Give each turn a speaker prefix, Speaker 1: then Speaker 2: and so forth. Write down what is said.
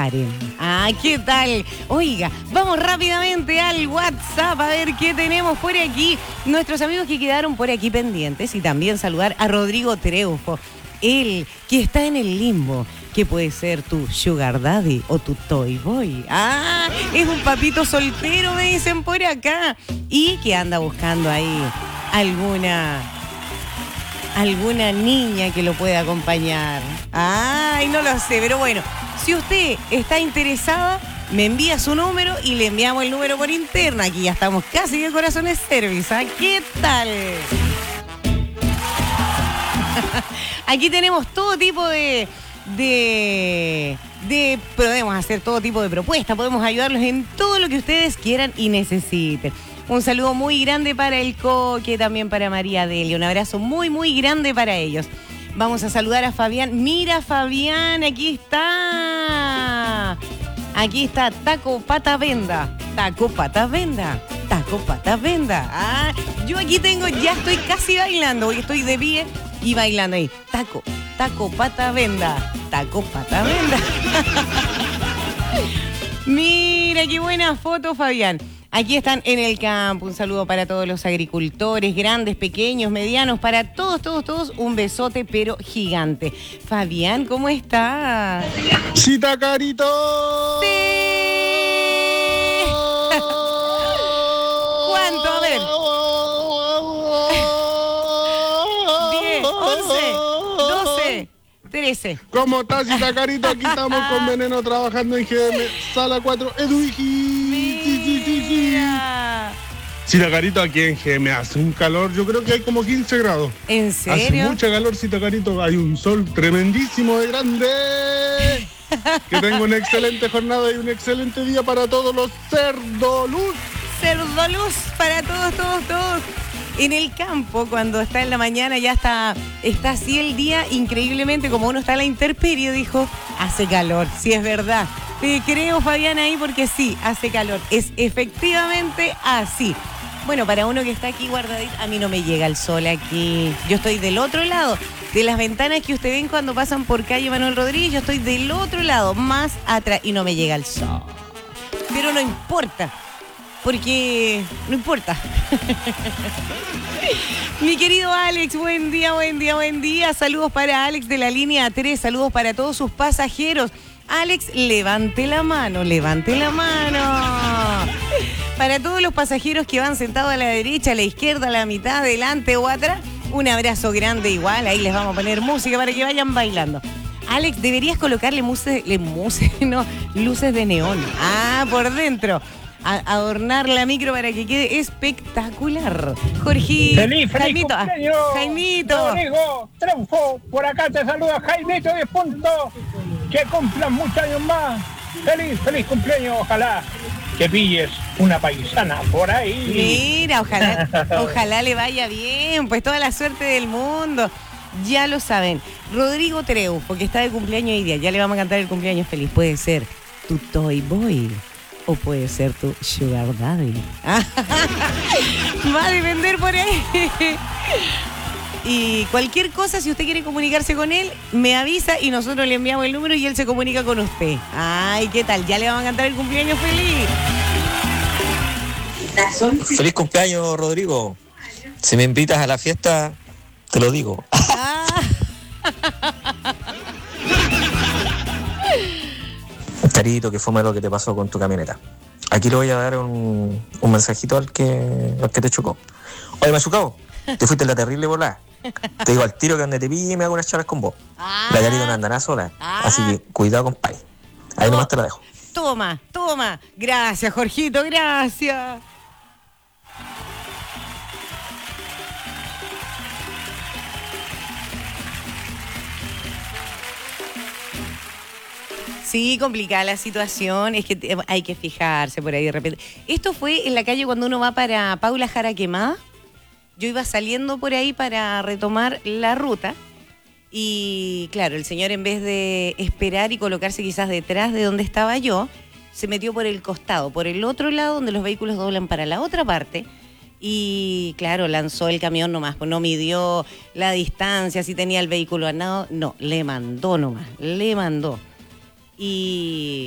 Speaker 1: Karen. Ah, ¿qué tal? Oiga, vamos rápidamente al WhatsApp a ver qué tenemos por aquí. Nuestros amigos que quedaron por aquí pendientes y también saludar a Rodrigo Treufo. Él, que está en el limbo, que puede ser tu sugar daddy o tu toy boy. Ah, es un papito soltero, me dicen por acá. Y que anda buscando ahí alguna niña que lo pueda acompañar. Ay, no lo sé, pero bueno, si usted está interesada, me envía su número y le enviamos el número por interna. Aquí ya estamos casi de Corazones Service. ¿Ah? ¿Qué tal? Aquí tenemos todo tipo podemos hacer todo tipo de propuestas, podemos ayudarlos en todo lo que ustedes quieran y necesiten. Un saludo muy grande para el Coque, también para María Delia. Un abrazo muy, muy grande para ellos. Vamos a saludar a Fabián. Mira, Fabián, aquí está. Aquí está Taco Pata Venda. Taco Pata Venda. Taco Pata Venda. Ah, yo aquí ya estoy casi bailando, porque estoy de pie y bailando ahí. Taco Pata Venda. Taco Pata Venda. Mira, qué buena foto, Fabián. Aquí están en el campo. Un saludo para todos los agricultores, grandes, pequeños, medianos, para todos. Un besote, pero gigante. Fabián, ¿cómo está?
Speaker 2: ¡Sí, Tacarito!
Speaker 1: ¡Sí! ¿Cuánto? A ver. 10, 11, 12, 13.
Speaker 2: ¿Cómo estás, Tacarito? Aquí estamos con Veneno trabajando en GM, sala 4, Eduigi. Sí, Tacarito, aquí en GM hace un calor, yo creo que hay como 15 grados.
Speaker 1: ¿En serio?
Speaker 2: Hace mucha calor, sí, Tacarito, hay un sol tremendísimo de grande. Que tenga una excelente jornada y un excelente día para todos los Cerdoluz.
Speaker 1: Cerdoluz para todos. En el campo, cuando está en la mañana, ya está así el día, increíblemente, como uno está en la intemperie, dijo, hace calor, sí es verdad. Te creo, Fabián, ahí, porque sí, hace calor. Es efectivamente así. Bueno, para uno que está aquí guardadito, a mí no me llega el sol aquí. Yo estoy del otro lado, de las ventanas que usted ven cuando pasan por calle Manuel Rodríguez, yo estoy del otro lado, más atrás, y no me llega el sol. Pero no importa. Porque no importa. Mi querido Alex, buen día. Saludos para Alex de la línea 3. Saludos para todos sus pasajeros. Alex, levante la mano. Para todos los pasajeros que van sentados a la derecha, a la izquierda, a la mitad, adelante o atrás, un abrazo grande igual. Ahí les vamos a poner música para que vayan bailando. Alex, deberías colocarle luces de neón. Ah, por dentro. Adornar la micro para que quede espectacular. Jorge.
Speaker 3: ¡Feliz
Speaker 1: Jaimito.
Speaker 3: cumpleaños!
Speaker 1: Jaimito.
Speaker 3: Rodrigo Treufo, por acá te saluda Jaimito 10 puntos. Que cumplan muchos años más. Feliz cumpleaños, ojalá que pilles una paisana por ahí.
Speaker 1: Mira, ojalá le vaya bien, pues toda la suerte del mundo. Ya lo saben, Rodrigo Treufo, que está de cumpleaños hoy día, ya le vamos a cantar el cumpleaños feliz. Puede ser tu toy boy o puede ser tu sugar daddy. Va a depender por ahí. Y cualquier cosa, si usted quiere comunicarse con él, me avisa y nosotros le enviamos el número y él se comunica con usted. Ay, ¿qué tal? Ya le vamos a cantar el cumpleaños feliz.
Speaker 4: Feliz cumpleaños, Rodrigo. Si me invitas a la fiesta, te lo digo. Carito, que fue malo que te pasó con tu camioneta. Aquí le voy a dar un mensajito al que te chocó. Oye, Machucao, te fuiste en la terrible volada. Te digo al tiro que donde te pille me hago unas charlas con vos. La Carito no andará sola. Así que cuidado, compadre. Ahí nomás te la dejo.
Speaker 1: Toma. Gracias, Jorgito, gracias. Sí, complicada la situación, es que hay que fijarse por ahí de repente. Esto fue en la calle cuando uno va para Paula Jara Quemada. Yo iba saliendo por ahí para retomar la ruta y claro, el señor en vez de esperar y colocarse quizás detrás de donde estaba yo, se metió por el costado, por el otro lado donde los vehículos doblan para la otra parte y claro, lanzó el camión nomás, pues no midió la distancia, si tenía el vehículo al lado, no, le mandó nomás, y